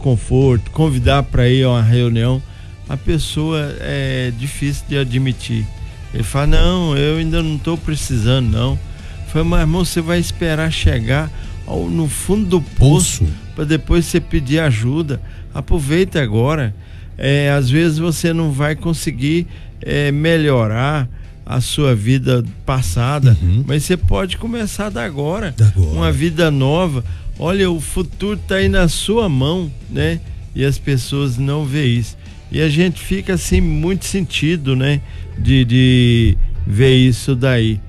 desconforto, convidar para ir a uma reunião, a pessoa é difícil de admitir. Ele fala, não, eu ainda não estou precisando, não. Eu falo, mas irmão, você vai esperar chegar no fundo do poço para depois você pedir ajuda. Aproveita agora. Às vezes você não vai conseguir melhorar a sua vida passada, mas você pode começar da agora. Uma vida nova. Olha, o futuro está aí na sua mão, né? E as pessoas não veem isso. E a gente fica assim, muito sentido, né? De ver isso daí.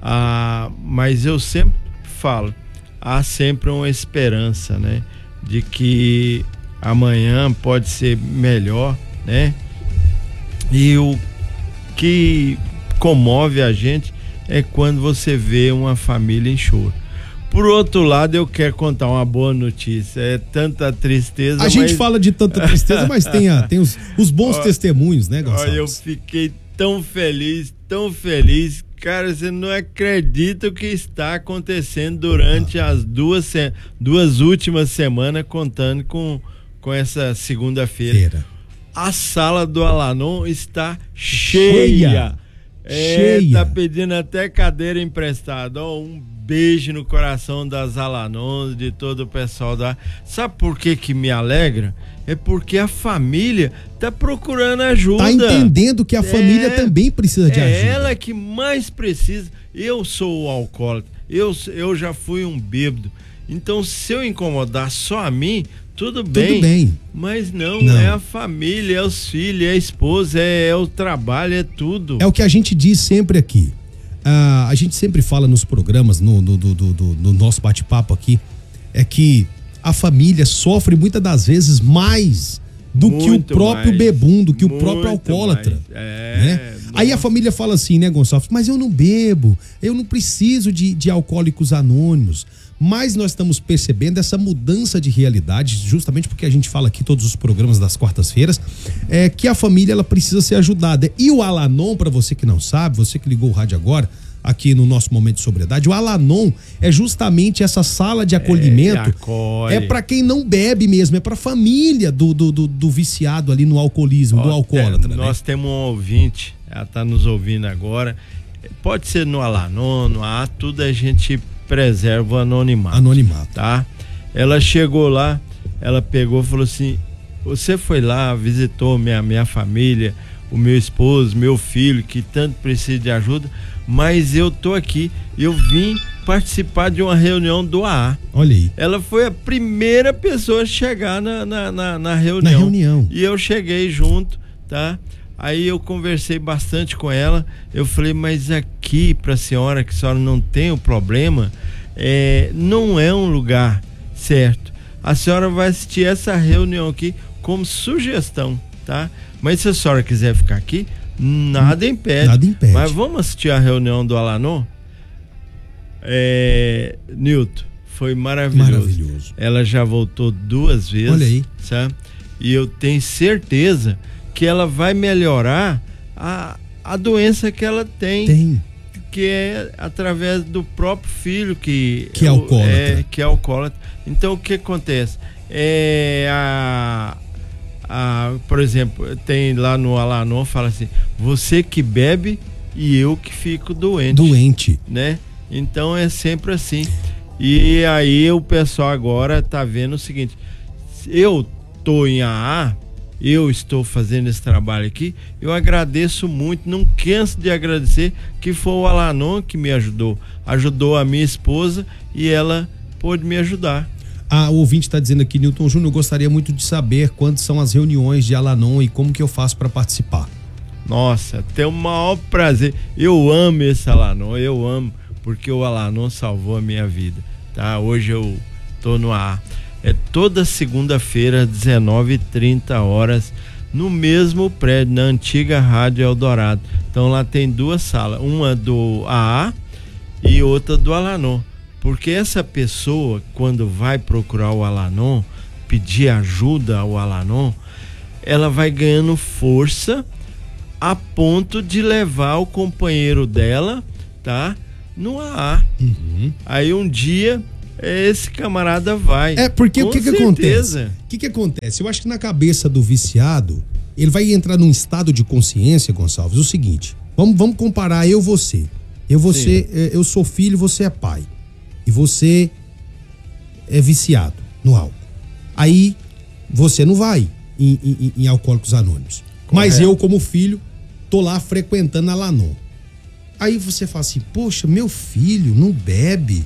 Mas eu sempre falo, há sempre uma esperança, né? De que amanhã pode ser melhor, né? E o que comove a gente é quando você vê uma família em choro. Por outro lado, eu quero contar uma boa notícia. É tanta tristeza. Gente fala de tanta tristeza, mas tem os bons testemunhos, né, Gonçalves? Eu fiquei tão feliz. Cara, você não acredita o que está acontecendo durante as duas últimas semanas, contando com essa segunda-feira. A sala do Al-Anon está cheia. Tá pedindo até cadeira emprestada. Um beijo no coração das Al-Anon, de todo o pessoal da... Sabe por que me alegra? É porque a família tá procurando ajuda. Tá entendendo que a família também precisa de ajuda. É ela que mais precisa. Eu sou o alcoólatra, eu já fui um bêbado. Então, se eu incomodar só a mim, tudo bem. Mas não, é a família, é os filhos, é a esposa, é o trabalho, é tudo. É o que a gente diz sempre aqui. A gente sempre fala nos programas, no nosso bate-papo aqui, é que a família sofre muitas das vezes mais do que o próprio bebum, do que o próprio alcoólatra. Né? Aí a família fala assim, né, Gonçalves? Mas eu não bebo, eu não preciso de alcoólicos anônimos. Mas nós estamos percebendo essa mudança de realidade, justamente porque a gente fala aqui todos os programas das quartas-feiras, que a família ela precisa ser ajudada. E o Al-Anon, para você que não sabe, você que ligou o rádio agora, aqui no nosso momento de sobriedade, o Al-Anon é justamente essa sala de acolhimento. É para quem não bebe mesmo, é para a família do viciado ali no alcoolismo, do alcoólatra. Nós temos um ouvinte, ela está nos ouvindo agora, pode ser no Al-Anon, no AA, tudo a gente preserva o anonimato. Tá? Ela chegou lá, ela pegou e falou assim, você foi lá, visitou minha família, o meu esposo, meu filho, que tanto precisa de ajuda, mas eu tô aqui, eu vim participar de uma reunião do AA. Olha aí. Ela foi a primeira pessoa a chegar na reunião. E eu cheguei junto, tá? Aí eu conversei bastante com ela, eu falei, mas aqui pra senhora, que a senhora não tem o problema, não é um lugar certo. A senhora vai assistir essa reunião aqui como sugestão, tá? Mas se a senhora quiser ficar aqui, nada impede. Mas vamos assistir a reunião do Al-Anon? Nilton, foi maravilhoso. Ela já voltou 2 vezes. Olha aí. Sabe? E eu tenho certeza que ela vai melhorar a doença que ela tem. Que é através do próprio filho que é alcoólatra. Que é alcoólatra. Então o que acontece? Por exemplo, tem lá no Al-Anon, fala assim, você que bebe e eu que fico doente, né? Então é sempre assim. E aí o pessoal agora tá vendo o seguinte, eu tô em AA, eu estou fazendo esse trabalho aqui, eu agradeço muito, não canso de agradecer, que foi o Al-Anon que me ajudou a minha esposa e ela pôde me ajudar. O ouvinte está dizendo aqui, Nilton Júnior, gostaria muito de saber quantas são as reuniões de Al-Anon e como que eu faço para participar. Nossa, tem o maior prazer. Eu amo esse Al-Anon, eu amo, porque o Al-Anon salvou a minha vida, tá? Hoje eu tô no AA. É toda segunda-feira, 19h30, no mesmo prédio, na antiga Rádio Eldorado. Então lá tem 2 salas, uma do AA e outra do Al-Anon. Porque essa pessoa, quando vai procurar o Al-Anon, pedir ajuda ao Al-Anon, ela vai ganhando força a ponto de levar o companheiro dela, tá? No AA. Aí um dia esse camarada vai. Porque com o que certeza. acontece? O que acontece? Eu acho que na cabeça do viciado, ele vai entrar num estado de consciência, Gonçalves, o seguinte, vamos comparar eu e você. Eu sou filho, você é pai. E você é viciado no álcool. Aí você não vai em Alcoólicos Anônimos. Correto. Mas eu, como filho, tô lá frequentando a Lanon. Aí você fala assim, poxa, meu filho não bebe.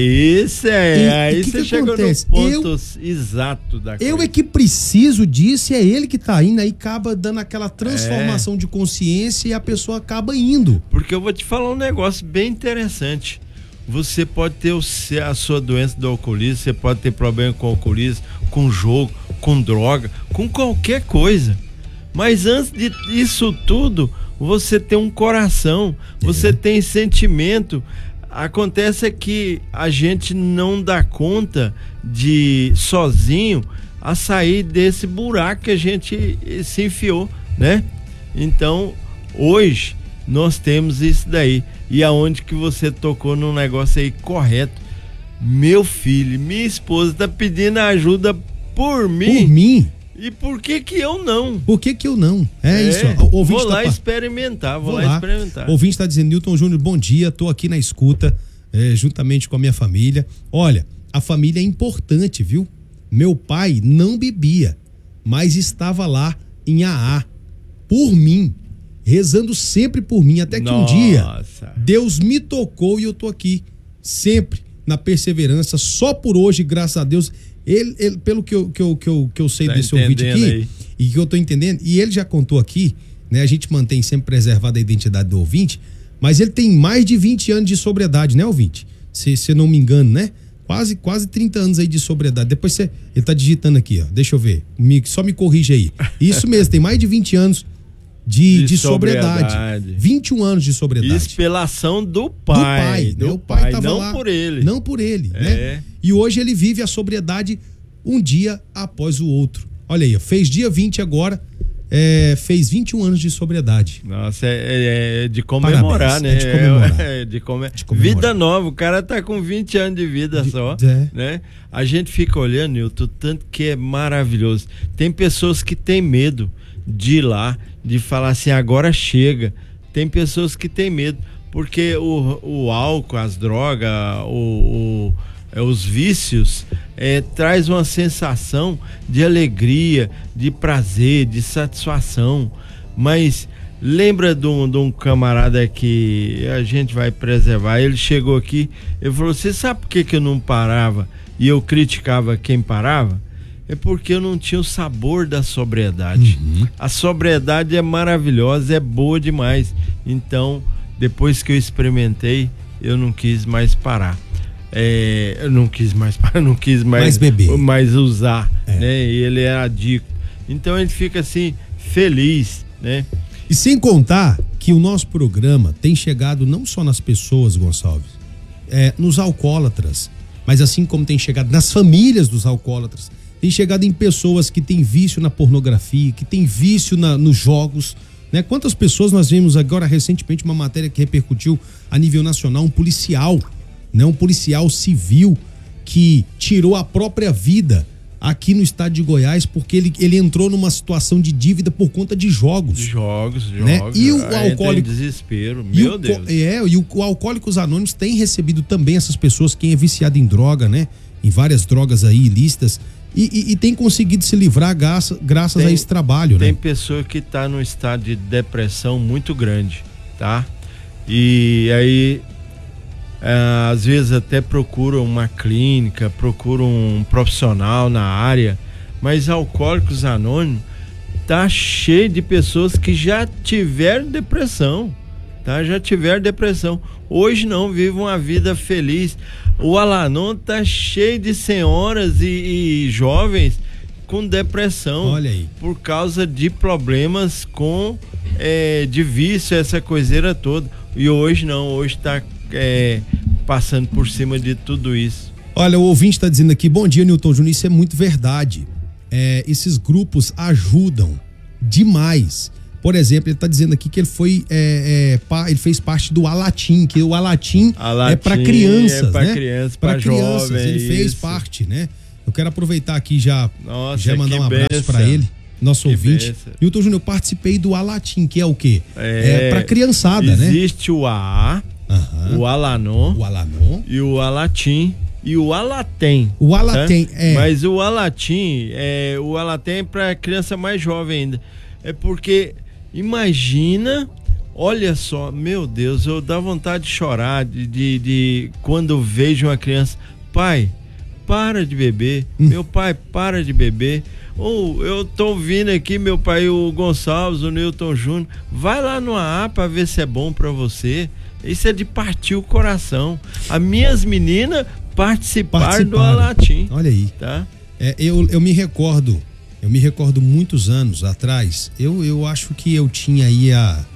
Aí você chegou no ponto exato da coisa. Eu é que preciso disso e é ele que tá indo, aí acaba dando aquela transformação de consciência e a pessoa acaba indo. Porque eu vou te falar um negócio bem interessante. Você pode ter a sua doença do alcoolismo, você pode ter problema com alcoolismo, com jogo, com droga, com qualquer coisa. Mas antes disso tudo, você tem um coração, você tem sentimento. Acontece é que a gente não dá conta de sozinho a sair desse buraco que a gente se enfiou, né? Então, hoje nós temos isso daí. E aonde que você tocou num negócio aí correto. Meu filho, minha esposa tá pedindo ajuda por mim. Por mim? E por que eu não? Por que eu não? Isso. Vou lá experimentar, vou lá experimentar. O ouvinte está dizendo, Newton Júnior, bom dia, tô aqui na escuta, juntamente com a minha família. Olha, a família é importante, viu? Meu pai não bebia, mas estava lá em AA, por mim, rezando sempre por mim, até que um dia Deus me tocou e eu tô aqui, sempre na perseverança, só por hoje, graças a Deus. Ele pelo que eu sei desse ouvinte aqui, aí. E que eu tô entendendo, e ele já contou aqui, né? A gente mantém sempre preservada a identidade do ouvinte, mas ele tem mais de 20 anos de sobriedade, né, ouvinte? Se não me engano, né? Quase 30 anos aí de sobriedade. Depois ele tá digitando aqui, ó. Deixa eu ver. Só me corrige aí. Isso mesmo, tem mais de 20 anos de sobriedade. 21 anos de sobriedade. Isso pela ação do pai. Do pai tava não lá, por ele. Não por ele, né? E hoje ele vive a sobriedade um dia após o outro. Olha aí, fez dia 20 agora, fez 21 anos de sobriedade. Nossa, é de comemorar, né? É de comemorar. Vida nova, o cara tá com 20 anos de vida só, né? A gente fica olhando, Nilton, tanto que é maravilhoso. Tem pessoas que têm medo de ir lá, de falar assim, agora chega. Tem pessoas que têm medo, porque o álcool, as drogas, os vícios traz uma sensação de alegria, de prazer, de satisfação. Mas lembra de um camarada que a gente vai preservar, ele chegou aqui, ele falou, você sabe por que eu não parava e eu criticava quem parava? É porque eu não tinha o sabor da sobriedade. A sobriedade é maravilhosa, é boa demais. Então, depois que eu experimentei, eu não quis mais parar. Eu não quis mais parar, não quis mais beber, mais usar, né? E ele é adicto. Então a gente fica assim, feliz, né? E sem contar que o nosso programa tem chegado não só nas pessoas, Gonçalves, nos alcoólatras, mas assim como tem chegado nas famílias dos alcoólatras, tem chegado em pessoas que têm vício na pornografia, que têm vício nos jogos, né? Quantas pessoas nós vimos agora recentemente uma matéria que repercutiu a nível nacional, um policial, né? Um policial civil que tirou a própria vida aqui no estado de Goiás porque ele entrou numa situação de dívida por conta de jogos. Né? E o alcoólico, desespero, meu Deus. E o Alcoólicos Anônimos tem recebido também essas pessoas, quem é viciado em droga, né? Em várias drogas aí ilícitas. E tem conseguido se livrar graças a esse trabalho, tem né? pessoa que está num estado de depressão muito grande, tá? E aí, às vezes até procuram uma clínica, procuram um profissional na área, mas Alcoólicos Anônimos tá cheio de pessoas que já tiveram depressão, tá? Já tiveram depressão. Hoje não, vivem uma vida feliz. O Alanon tá cheio de senhoras e jovens com depressão. Olha aí. Por causa de problemas de vício, essa coiseira toda. E hoje não, hoje tá passando por cima de tudo isso. Olha, o ouvinte está dizendo aqui, bom dia, Newton Júnior, isso é muito verdade. Esses grupos ajudam demais. Por exemplo, ele está dizendo aqui que ele foi, ele fez parte do Alatim, que o Alatim é para crianças, para né? crianças, para jovens. Ele fez parte, né? Eu quero aproveitar aqui já mandar um abraço para ele, nosso ouvinte. Newton Júnior, eu participei do Alatim, que é o quê? É para criançada, né? Existe o AA, o Alanon, e o Alatim. E o Alatem. O Alatem, tá? Mas o Alatim é para criança mais jovem ainda. É porque, imagina, olha só, meu Deus, eu dá vontade de chorar de quando eu vejo uma criança. Pai, para de beber. Meu pai, para de beber. Ou eu tô ouvindo aqui, meu pai, o Gonçalves, o Newton Júnior. Vai lá no AA para ver se é bom para você. Isso é de partir o coração. As minhas meninas participaram do Alatim. Olha aí. Tá? Eu me recordo muitos anos atrás, eu acho que eu tinha aí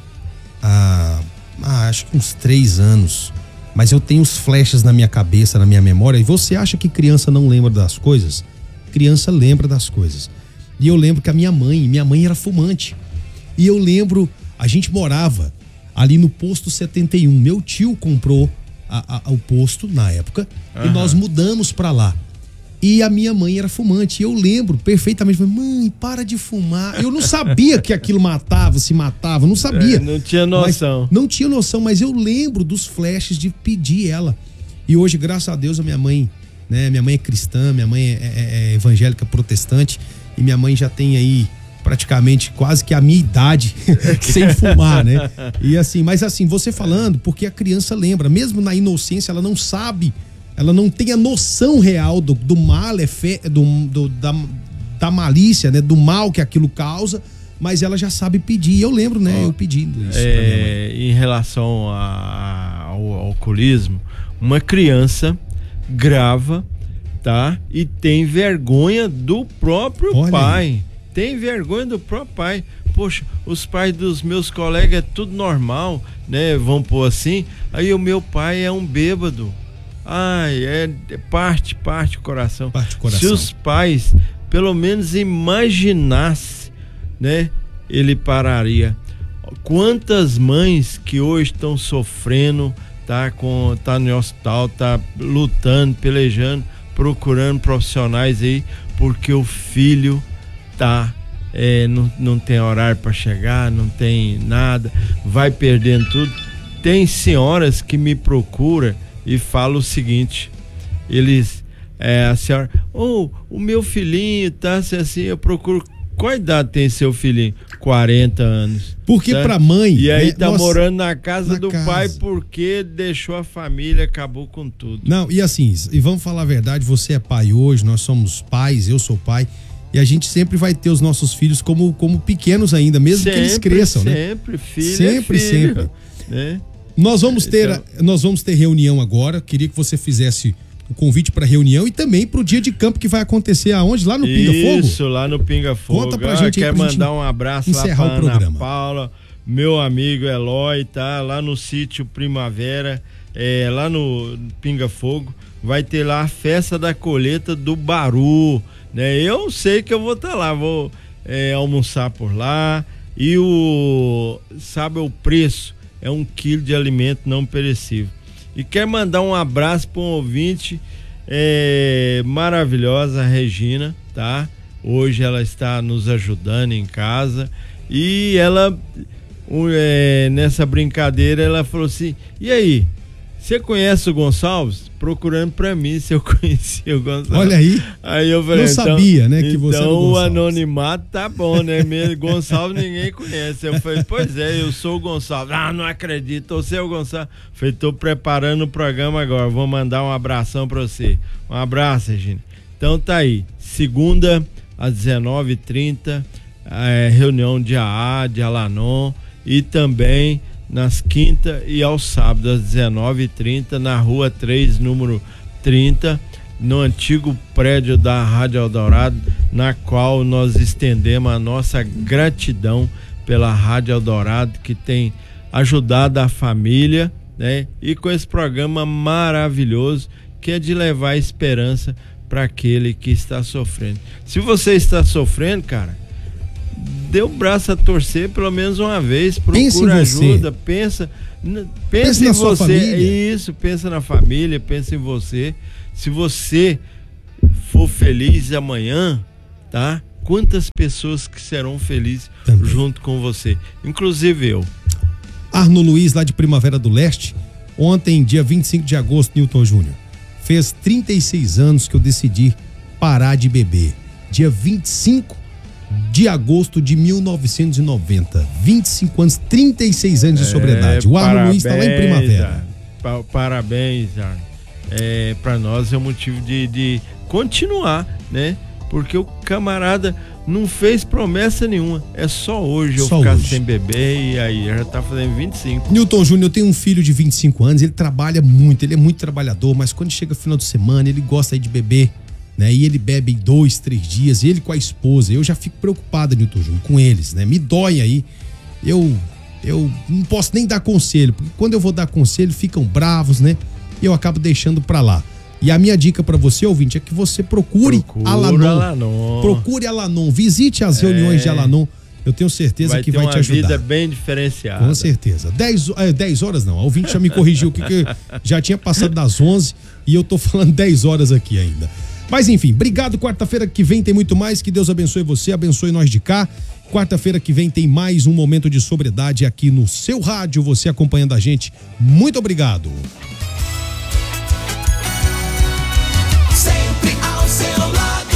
acho que uns 3 anos, mas eu tenho os flashes na minha cabeça, na minha memória, e você acha que criança não lembra das coisas? Criança lembra das coisas. E eu lembro que a minha mãe era fumante, e eu lembro, a gente morava ali no posto 71, meu tio comprou o posto na época, e nós mudamos pra lá. E a minha mãe era fumante. E eu lembro perfeitamente. Mãe, para de fumar. Eu não sabia que aquilo se matava. Não sabia. Não tinha noção. Não tinha noção, mas eu lembro dos flashes de pedir ela. E hoje, graças a Deus, a minha mãe, né? Minha mãe é cristã, minha mãe é evangélica protestante. E minha mãe já tem aí praticamente quase que a minha idade sem fumar, né? E assim, mas assim, você falando, porque a criança lembra, mesmo na inocência, ela não sabe, ela não tem a noção real do mal, da malícia, né? Do mal que aquilo causa, mas ela já sabe pedir. Eu lembro, né? Eu pedindo isso pra minha mãe. Em relação ao alcoolismo, uma criança grava, tá? E tem vergonha do próprio pai. Aí. Tem vergonha do próprio pai. Poxa, os pais dos meus colegas é tudo normal, né? Vamos pôr assim. Aí o meu pai é um bêbado. Ai, parte o coração. Parte o coração. Se os pais, pelo menos, imaginassem, né? Ele pararia. Quantas mães que hoje estão sofrendo, tá no hospital, tá lutando, pelejando, procurando profissionais aí, porque o filho não tem horário para chegar, não tem nada, vai perdendo tudo. Tem senhoras que me procuram e falam o seguinte: a senhora, o meu filhinho tá assim, eu procuro. Qual idade tem seu filhinho? 40 anos. Porque pra mãe... E aí morando na casa do pai porque deixou a família, acabou com tudo. Não, e assim, e vamos falar a verdade, você é pai hoje, nós somos pais, eu sou pai, e a gente sempre vai ter os nossos filhos como pequenos ainda, mesmo que eles cresçam, né? Sempre, filho. Né? Nós vamos ter reunião agora, queria que você fizesse o convite para reunião e também para o dia de campo que vai acontecer aonde? Lá no Pinga Fogo? Isso, lá no Pinga Fogo. Conta pra gente aí, quero mandar um abraço encerrar lá o programa. Ana Paula, meu amigo Eloy, tá? Lá no sítio Primavera, lá no Pinga Fogo, vai ter lá a festa da colheita do Baru, né? Eu sei que eu vou estar lá, vou almoçar por lá e sabe o preço? É 1 quilo de alimento não perecível. E quero mandar um abraço para um ouvinte maravilhosa, a Regina, tá? Hoje ela está nos ajudando em casa e ela, nessa brincadeira, ela falou assim: e aí, você conhece o Gonçalves? Procurando pra mim se eu conhecia o Gonçalves. Olha aí. Aí eu falei, não sabia, né, que você era o Gonçalves. Então o anonimato tá bom, né? Gonçalves ninguém conhece. Eu falei, pois eu sou o Gonçalves. Ah, não acredito, você é o Gonçalves. Falei, tô preparando o programa agora, vou mandar um abração pra você. Um abraço, Regina. Então tá aí, segunda às 19h30, reunião de AA, de Alanon, e também nas quinta e aos sábados às 19h30 na Rua 3, número 30, no antigo prédio da Rádio Eldorado, na qual nós estendemos a nossa gratidão pela Rádio Eldorado, que tem ajudado a família, né? E com esse programa maravilhoso que é de levar esperança para aquele que está sofrendo. Se você está sofrendo, cara, dê o braço a torcer pelo menos uma vez, procura ajuda, pensa em na sua você, família. Isso, pensa na família, pensa em você. Se você for feliz amanhã, tá? Quantas pessoas que serão felizes também junto com você, inclusive eu. Arno Luiz, lá de Primavera do Leste, ontem, dia 25 de agosto, Newton Júnior, fez 36 anos que eu decidi parar de beber. Dia 25 de agosto de 1990. 25 anos, 36 anos de sobriedade. O Arno Luiz está lá em Primavera. Parabéns, Arno. Para nós é um motivo de continuar, né? Porque o camarada não fez promessa nenhuma. É só hoje eu ficar sem beber e aí já tá fazendo 25. Newton Júnior, eu tenho um filho de 25 anos, ele trabalha muito, ele é muito trabalhador, mas quando chega final de semana, ele gosta aí de beber, né? E ele bebe 2, 3 dias, ele com a esposa. Eu já fico preocupado, Newton Júnior, com eles, né? Me dói aí. Eu não posso nem dar conselho, porque quando eu vou dar conselho, ficam bravos, né? E eu acabo deixando pra lá. E a minha dica para você, ouvinte, é que você procure Alanon. Procure Alanon, visite as reuniões de Alanon. Eu tenho certeza que vai te ajudar. Vai ter uma vida bem diferenciada. Com certeza. 10 horas não, a ouvinte já me corrigiu, que já tinha passado das 11 e eu tô falando 10 horas aqui ainda. Mas enfim, obrigado. Quarta-feira que vem tem muito mais. Que Deus abençoe você, abençoe nós de cá. Quarta-feira que vem tem mais um momento de sobriedade aqui no seu rádio, você acompanhando a gente. Muito obrigado. Sempre ao seu lado,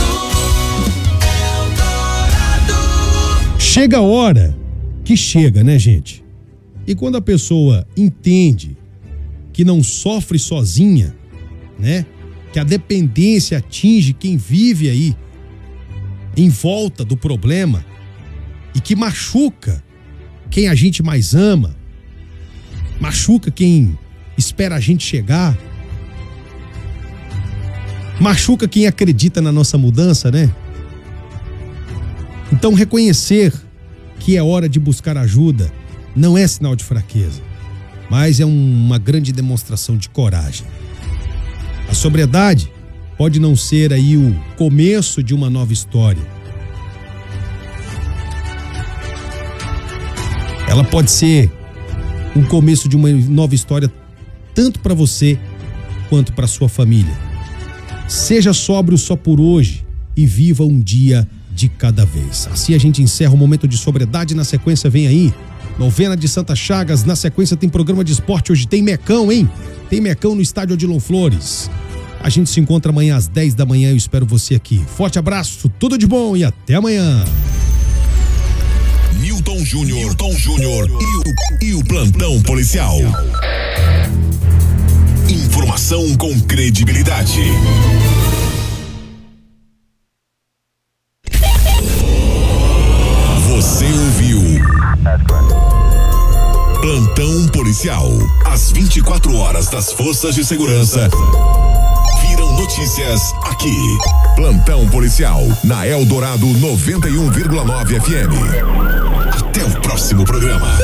Eldorado. Chega a hora que chega, né, gente? E quando a pessoa entende que não sofre sozinha, né? Que a dependência atinge quem vive aí em volta do problema e que machuca quem a gente mais ama, machuca quem espera a gente chegar, machuca quem acredita na nossa mudança, né? Então reconhecer que é hora de buscar ajuda não é sinal de fraqueza, mas é uma grande demonstração de coragem. A sobriedade pode não ser aí o começo de uma nova história. Ela pode ser o começo de uma nova história tanto para você quanto para sua família. Seja sóbrio só por hoje e viva um dia de cada vez. Assim a gente encerra o momento de sobriedade. Na sequência vem aí novena de Santa Chagas. Na sequência tem programa de esporte. Hoje tem Mecão, hein? Tem Mecão no estádio Odilon Flores. A gente se encontra amanhã às 10 da manhã. Eu espero você aqui. Forte abraço, tudo de bom e até amanhã. Newton Júnior e o plantão policial. Informação com credibilidade. Você ouviu Plantão Policial. Às 24 horas das forças de segurança viram notícias aqui. Plantão Policial na Eldorado 91,9 FM. Até o próximo programa.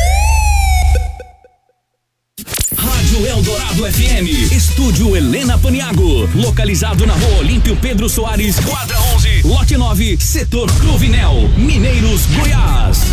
Rádio Eldorado FM, Estúdio Helena Paniago, localizado na Rua Olímpio Pedro Soares, quadra 11, lote 9, setor Cruvinel, Mineiros, Goiás.